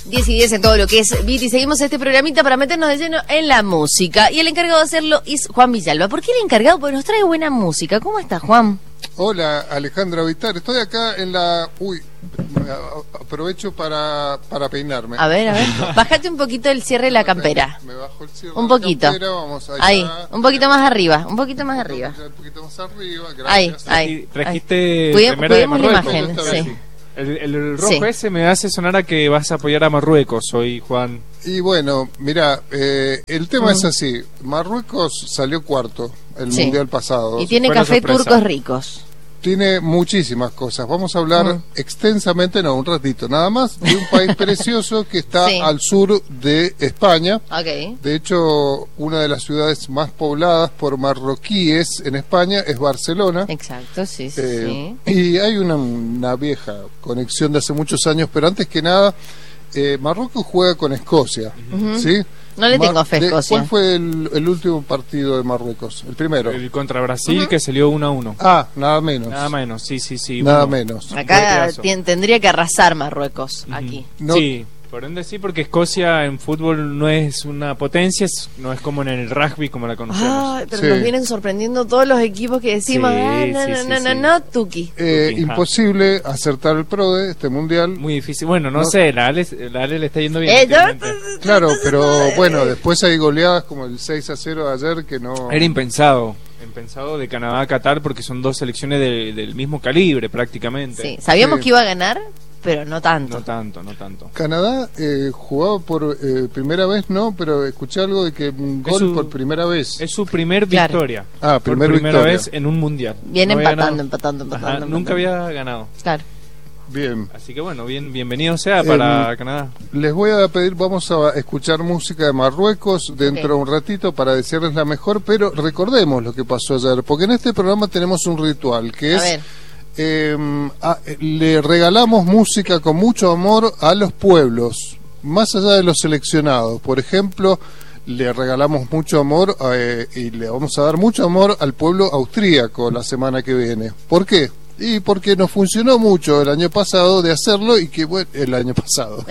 10 y 10 en todo lo que es beat, y seguimos este programita para meternos de lleno en la música. Y el encargado de hacerlo es Juan Villalba. ¿Por qué el encargado? Porque nos trae buena música. ¿Cómo estás, Juan? Hola, Alejandra Vitar. Estoy acá en la... aprovecho para peinarme. A ver. Bájate un poquito el cierre de la campera. Me bajo el cierre un de poquito. La campera, vamos allá. Ahí, un poquito más arriba. Un poquito más arriba. Un poquito más arriba, gracias. Ahí. Trajiste Cuidemos la imagen, sí. El rojo Sí. ese me hace sonar a que vas a apoyar a Marruecos hoy, Juan. Y bueno, mira, el tema es así. Marruecos salió cuarto el mundial pasado. Y tiene Fue una café sorpresa. turcos ricos. Tiene muchísimas cosas. Vamos a hablar extensamente, no, un ratito, nada más, de un país precioso que está Sí. al sur de España. Ok. De hecho, una de las ciudades más pobladas por marroquíes en España es Barcelona. Exacto, sí. Y hay una vieja conexión de hace muchos años, pero antes que nada, Marruecos juega con Escocia, ¿sí? No le tengo fe a Escocia. ¿Cuál fue el último partido de Marruecos? El primero. El contra Brasil, que salió 1-1. Ah, nada menos. Nada menos, sí. Nada uno. menos. Acá Pedazo. tendría que arrasar Marruecos, aquí. No, Sí, por ende sí, porque Escocia en fútbol no es una potencia, no es como en el rugby como la conocemos. Ay, pero Sí. nos vienen sorprendiendo todos los equipos que decimos, Sí. no, Tuki. imposible acertar el pro de este mundial. Muy difícil. Bueno, no No. sé, la Ale le está yendo bien. No, últimamente. Claro, pero bueno, después hay goleadas como el 6-0 de ayer que no... Era impensado de Canadá a Qatar porque son dos selecciones del mismo calibre prácticamente. Sí, sabíamos Sí. que iba a ganar, pero no tanto. No tanto. Canadá jugaba por primera vez, no, pero escuché algo de que un Es gol su- por primera vez. Es su primer Claro. victoria. Ah, por primer primera victoria. vez en un mundial. Viene No había empatando. ganado. Ajá, nunca había ganado. Claro. Bien. Así que bueno, bienvenido sea para Canadá. Les voy a pedir, vamos a escuchar música de Marruecos dentro de un ratito para desearles la mejor, pero recordemos lo que pasó ayer, porque en este programa tenemos un ritual que A es... ver. le regalamos música con mucho amor a los pueblos, más allá de los seleccionados. Por ejemplo, le regalamos mucho amor y le vamos a dar mucho amor al pueblo austríaco la semana que viene. ¿Por qué? Y porque nos funcionó mucho el año pasado de hacerlo y que, bueno, el año pasado,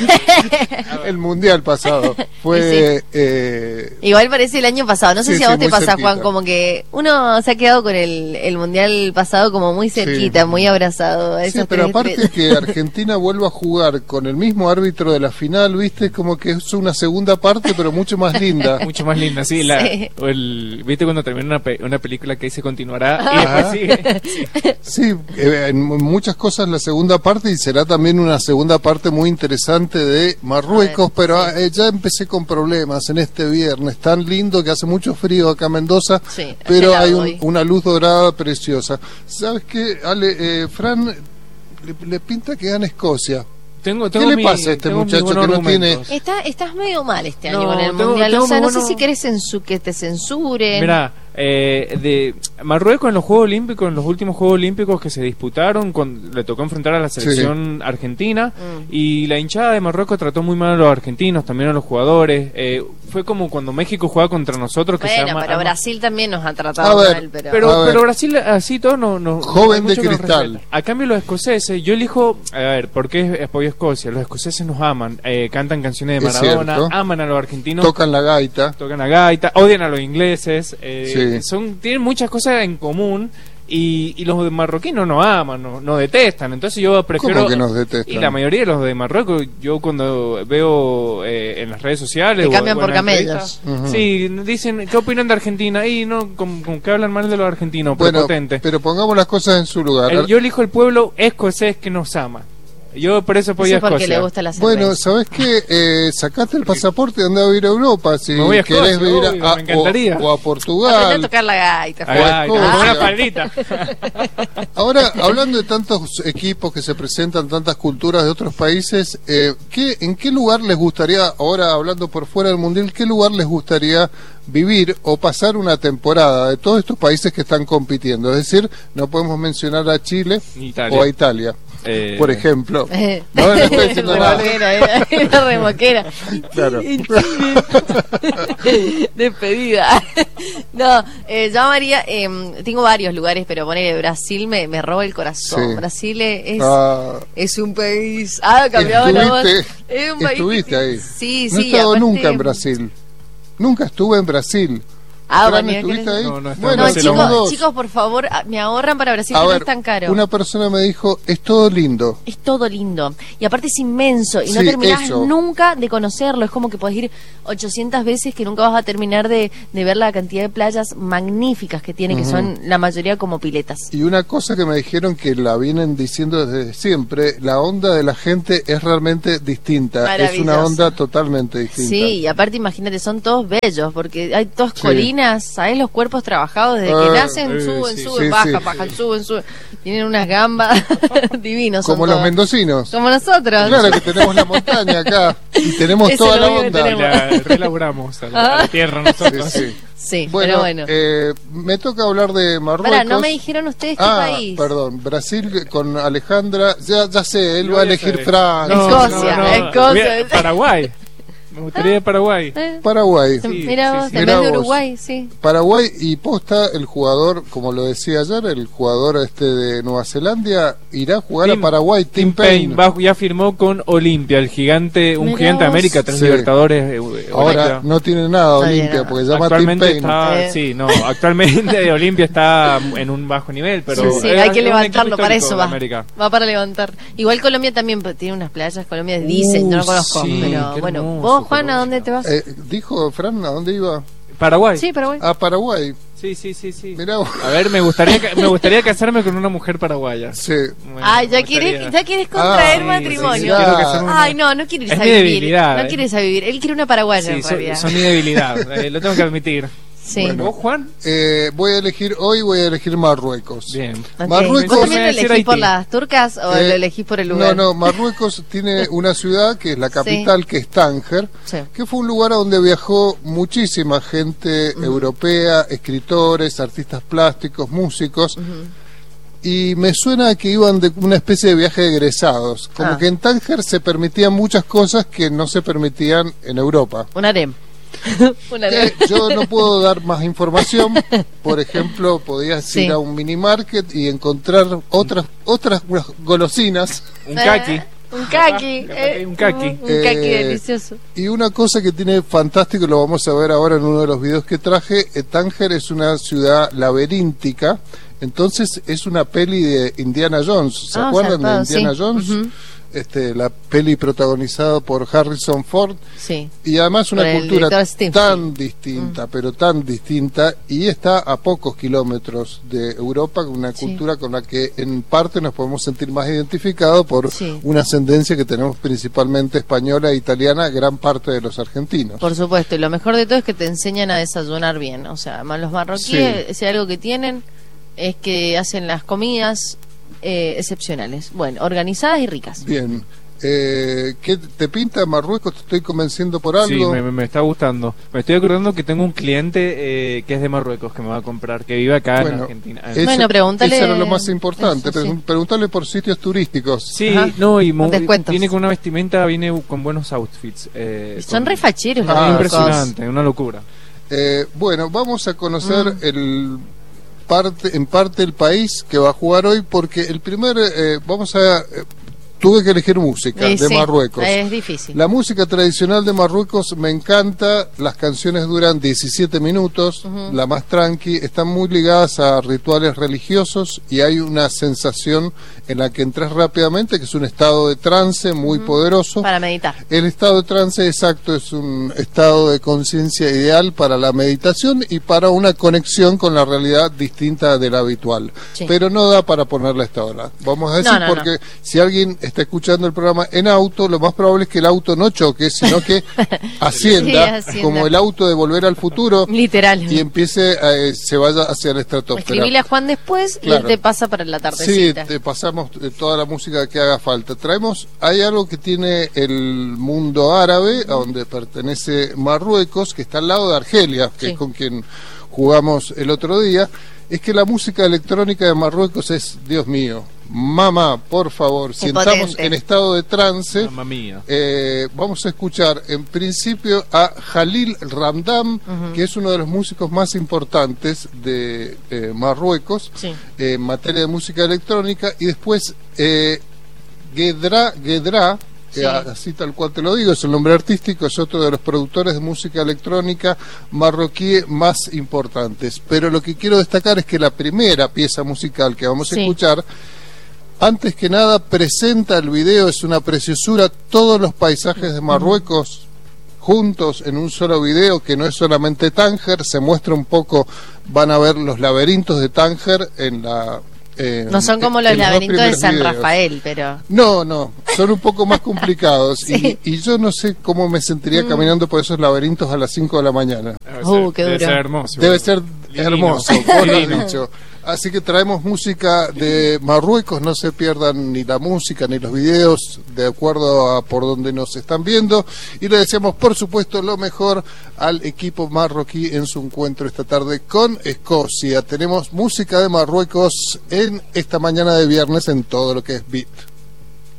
el mundial pasado, fue... Igual parece el año pasado. No sé Sí, si a sí, vos te muy pasa, cerquita. Juan, como que uno se ha quedado con el mundial pasado como muy cerquita, Sí. muy abrazado. A Sí, esos pero tres aparte estrellas. que Argentina vuelva a jugar con el mismo árbitro de la final, viste, como que es una segunda parte, pero mucho más linda. Mucho más linda, sí. Sí. ¿Viste cuando termina una película que dice continuará? Y Ajá. después sigue? Sí, en muchas cosas la segunda parte y será también una segunda parte muy interesante de Marruecos, pero ya empecé con problemas en este viernes tan lindo que hace mucho frío acá en Mendoza, Sí, pero helado hay hoy. una luz dorada preciosa. ¿Sabes qué, Ale? Fran le pinta que gana Escocia. ¿Qué le pasa a este muchacho que no tiene...? Estás medio mal este año No, con el tengo- mundial. tengo O sea, muy no sé bueno- si querés que te censuren. Mira, de Marruecos en los Juegos Olímpicos, en los últimos Juegos Olímpicos que se disputaron, le tocó enfrentar a la selección argentina y la hinchada de Marruecos trató muy mal a los argentinos, también a los jugadores. Fue como cuando México jugaba contra nosotros, que se Bueno, llama... pero Brasil también nos ha tratado A ver, mal, pero... Pero Brasil así todo no Joven hay mucho de que nos cristal. respeta. A cambio los escoceses, yo elijo, a ver, ¿por qué apoyo a Escocia? Los escoceses nos aman, cantan canciones de Es Maradona, cierto. aman a los argentinos, Tocan la gaita. tocan la gaita, odian a los ingleses, Sí. tienen muchas cosas en común. Y los marroquinos no aman, no detestan. Entonces yo prefiero... ¿Cómo que nos detestan? Y la mayoría de los de Marruecos, yo cuando veo en las redes sociales... Te cambian o por en las camellos. entrevistas, sí, dicen, ¿qué opinan de Argentina? Y no, como que hablan mal de los argentinos, Bueno, prepotentes. pero pongamos las cosas en su lugar. Yo elijo el pueblo escocés que nos ama. Yo por eso apoyo Eso a es porque Escocia. le gusta la cerveza. Bueno, ¿sabés qué? Sacaste el pasaporte y andá a vivir a Europa. Si Me voy a querés Escocia, vivir obvio, me encantaría. o a Aprende a Portugal. tocar la gaita. Ah, Escocia. como una palita. Ahora, hablando de tantos equipos que se presentan, tantas culturas de otros países, ¿en qué lugar les gustaría, ahora hablando por fuera del Mundial, qué lugar les gustaría vivir o pasar una temporada de todos estos países que están compitiendo? Es decir, no podemos mencionar a Chile Italia. o a Italia. Por ejemplo. No estoy diciendo nada. Era remoquera. Claro. Despedida. No, yo María, tengo varios lugares, pero poner Brasil me roba el corazón. Sí. Brasil es un país. Cambiaba la voz. Es un país. Estuviste ahí. Sí, no he estado aparte, nunca en Brasil. Nunca estuve en Brasil. Bueno, ¿estuviste ahí? No, Bueno, chicos, por favor, me ahorran para Brasil, que no es tan caro. Una persona me dijo, es todo lindo. Es todo lindo. Y aparte es inmenso. Y no Sí, terminás eso. nunca de conocerlo. Es como que podés ir 800 veces que nunca vas a terminar de ver la cantidad de playas magníficas que tiene, que son la mayoría como piletas. Y una cosa que me dijeron que la vienen diciendo desde siempre, la onda de la gente es realmente distinta. Es Maravilloso. una onda totalmente distinta. Sí, y aparte imagínate, son todos bellos, porque hay todas Sí. colinas, ¿sabés? Los cuerpos trabajados desde que nacen, suben, sí. suben, Sí, bajan, sí. suben. Tienen unas gambas divinos. son Como los todos. mendocinos. Como nosotros. Claro que tenemos la montaña acá y tenemos Ese toda es la lo único que onda. tenemos. Relaboramos a la tierra nosotros. Sí, sí. Sí, Bueno, pero bueno. me toca hablar de Marruecos. Pará, no me dijeron ustedes qué país. Perdón, Brasil con Alejandra, ya sé, él Yo va a ya elegir sabía. Francia. Escocia. Paraguay. Me gustaría ir a Paraguay. Paraguay. Sí, Mira vos, sí. en Mirá vez de vos. Uruguay, sí. Paraguay y posta, el jugador, como lo decía ayer, el jugador de Nueva Zelanda irá a jugar a Paraguay, Tim Payne. Ya firmó con Olimpia, un gigante de Mirá América, vos. 3 Sí. Libertadores. Ahora Olimpia. no tiene nada No tiene Olimpia, nada. porque se llama Tim Actualmente Payne. actualmente Olimpia está en un bajo nivel, pero Sí, es hay que un levantarlo, equipo para histórico eso de va. América. Va para levantar. Igual Colombia también tiene unas playas, Colombia dicen, yo no conozco, sí, pero qué bueno. hermoso, ¿Vos, Juan, a Colombia. dónde te vas? Dijo Fran, ¿a dónde iba? Paraguay. Sí, Paraguay. A Paraguay. Sí. Mirá vos. A ver, me gustaría casarme con una mujer paraguaya. Sí. Bueno, Ay, me gustaría. ya quieres contraer Ah, matrimonio. sí, quiero casarme Ay, no quiere irse Es a mi vivir. debilidad, No quiere irse a vivir. Él quiere una paraguaya en Sí, realidad. son mi debilidad, lo tengo que admitir. Sí. ¿Vos, Juan? Voy a elegir Marruecos. Bien. Ok. Marruecos- ¿Vos también lo Decir elegís por Haití. las turcas o lo elegís por el lugar? No, Marruecos tiene una ciudad que es la capital, que es Tánger, Sí. que fue un lugar a donde viajó muchísima gente europea, escritores, artistas plásticos, músicos. Y me suena que iban de una especie de viaje de egresados. Como que en Tánger se permitían muchas cosas que no se permitían en Europa. Un harem. Un harem. Yo no puedo dar más información. Por ejemplo, podías Sí. ir a un mini market y encontrar otras golosinas. Un kaki. Un kaki. Capaz que hay un kaki. Un kaki delicioso. Y una cosa que tiene fantástico, lo vamos a ver ahora en uno de los videos que traje, Tánger es una ciudad laberíntica, entonces es una peli de Indiana Jones. ¿Se acuerdan zarpado, de Indiana sí. Jones? Ujú. La peli protagonizada por Harrison Ford. Sí. Y además una Por el cultura director Steve. tan distinta, pero tan distinta, y está a pocos kilómetros de Europa, una Sí. cultura con la que en parte nos podemos sentir más identificados por Sí. una ascendencia que tenemos principalmente española e italiana, gran parte de los argentinos. Por supuesto, y lo mejor de todo es que te enseñan a desayunar bien. O sea, los marroquíes, si hay algo que tienen, es que hacen las comidas excepcionales. Bueno, organizadas y ricas. Bien. ¿Qué te pinta Marruecos? ¿Te estoy convenciendo por algo? Sí, me está gustando. Me estoy acordando que tengo un cliente que es de Marruecos que me va a comprar, que vive acá en Argentina. Bueno, pregúntale- Eso era lo más importante. Eso, sí. Preguntale por sitios turísticos. Sí, Ajá. no, y Descuentos. viene con una vestimenta, viene con buenos outfits. Son re facheros los Ah, marrocos. impresionante, una locura. Bueno, vamos a conocer en parte el país que va a jugar hoy, porque el primer, tuve que elegir música de Sí, Marruecos. es difícil. La música tradicional de Marruecos me encanta, las canciones duran 17 minutos, la más tranqui, están muy ligadas a rituales religiosos y hay una sensación en la que entras rápidamente, que es un estado de trance muy poderoso. Para meditar. El estado de trance exacto es un estado de conciencia ideal para la meditación y para una conexión con la realidad distinta de la habitual. Sí. Pero no da para ponerla a esta hora. Vamos a decir, No, no, porque si alguien está escuchando el programa en auto, lo más probable es que el auto no choque, sino que ascienda, Sí, ascienda. como el auto de Volver al Futuro, Literal. y empiece, se vaya hacia la estratosfera. Escribile a Juan después y Claro. él te pasa para la Sí, tardecita. te pasamos toda la música que haga falta. Hay algo que tiene el mundo árabe, a donde pertenece Marruecos, que está al lado de Argelia, que Sí. es con quien jugamos el otro día, es que la música electrónica de Marruecos es, Dios mío, Mamá, por favor, si estamos en estado de trance, mamá mía. Vamos a escuchar en principio a Jalil Ramdam, que es uno de los músicos más importantes de Marruecos, en materia de música electrónica, y después Gedra, así tal cual te lo digo, es el nombre artístico, es otro de los productores de música electrónica marroquí más importantes. Pero lo que quiero destacar es que la primera pieza musical que vamos a escuchar, antes que nada presenta el video, es una preciosura, todos los paisajes de Marruecos juntos en un solo video, que no es solamente Tánger, se muestra un poco, van a ver los laberintos de Tánger en la... no son como los laberintos de San Rafael, pero... No, son un poco más complicados. Y yo no sé cómo me sentiría caminando por esos laberintos a las 5 de la mañana. Qué duro. Debe ser hermoso. Debe ser hermoso, vos lo has dicho. Así que traemos música de Marruecos, no se pierdan ni la música ni los videos, de acuerdo a por donde nos están viendo. Y le deseamos, por supuesto, lo mejor al equipo marroquí en su encuentro esta tarde con Escocia. Tenemos música de Marruecos en esta mañana de viernes en todo lo que es Beat.